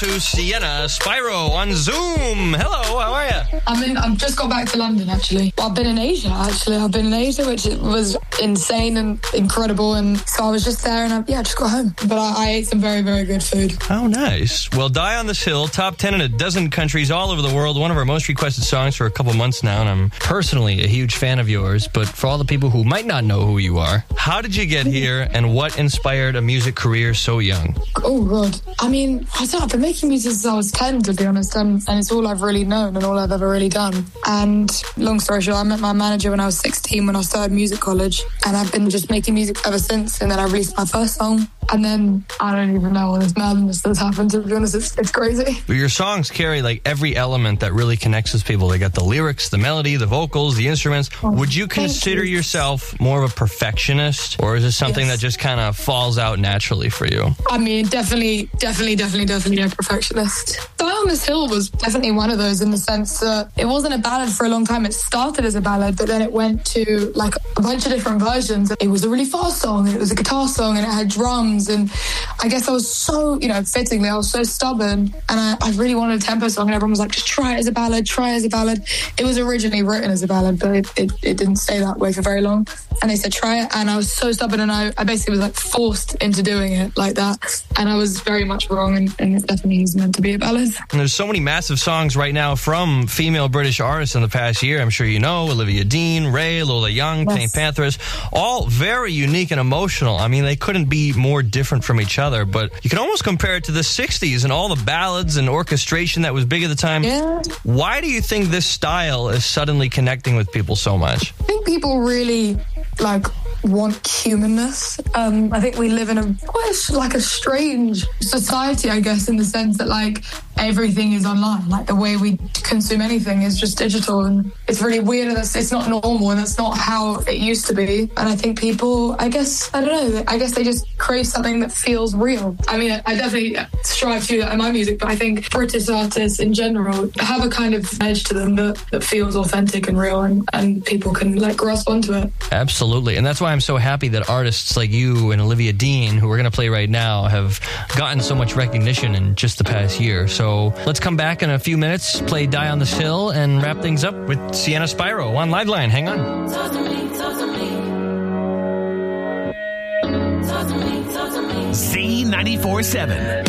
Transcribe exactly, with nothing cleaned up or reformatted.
To Sienna Spyro on Zoom. Hello, how are you? I'm in, I've just got back to London, actually. I've been in Asia, actually. I've been in Asia, which was insane and incredible. And so I was just there and I, yeah, just got home. But I, I ate some very, very good food. Oh, nice. Well, Die on This Hill, top ten in a dozen countries all over the world. One of our most requested songs for a couple months now. And I'm personally a huge fan of yours. But for all the people who might not know who you are, how did you get here and what inspired a music career so young? Oh, God. I mean, I don't know. I've been making music since I was ten, to be honest, and, and it's all I've really known and all I've ever really done. And long story short, I met my manager when I was sixteen when I started music college, and I've been just making music ever since. And then I released my first song, and then I don't even know all this madness that's happened, to be honest. It's, it's crazy. Your songs carry like every element that really connects with people. They got the lyrics, the melody, the vocals, the instruments. Oh, Would you consider you. yourself more of a perfectionist, or is it something yes. that just kind of falls out naturally for you? I mean, definitely, definitely, definitely, definitely a perfectionist. Die on This Hill was definitely one of those, in the sense that it wasn't a ballad for a long time. It started as a ballad, but then it went to like a bunch of different versions. It was a really fast song, and it was a guitar song, and it had drums. And I guess I was so, you know, fittingly, I was so stubborn, and I, I really wanted a tempo song, and everyone was like, just try it as a ballad, try it as a ballad. It was originally written as a ballad, but it, it, it didn't stay that way for very long. And they said, try it. And I was so stubborn, and I, I basically was like forced into doing it like that. And I was very much wrong, and, and it definitely is meant to be a ballad. And there's so many massive songs right now from female British artists in the past year. I'm sure you know Olivia Dean, Ray, Lola Young, yes. Pink Panthers, all very unique and emotional. I mean, they couldn't be more different from each other, but you can almost compare it to the sixties and all the ballads and orchestration that was big at the time. Yeah. Why do you think this style is suddenly connecting with people so much? I think people really like want humanness. Um, I think we live in a quite like a strange society, I guess, in the sense that like everything is online. Like the way we consume anything is just digital, and it's really weird, and it's, it's not normal, and that's not how it used to be. And I think people, I guess, I don't know, I guess they just crave something that feels real. I mean, I definitely strive to do that in my music, but I think British artists in general have a kind of edge to them that, that feels authentic and real, and, and people can like grasp onto it. Absolutely. And that's why I'm so happy that artists like you and Olivia Dean, who we're going to play right now, have gotten so much recognition in just the past year. So let's come back in a few minutes, play Die on This Hill, and wrap things up with Sienna Spyro on Liveline. Hang on. Talk to me, talk to me. Talk to me, talk to me. Z ninety-four seven.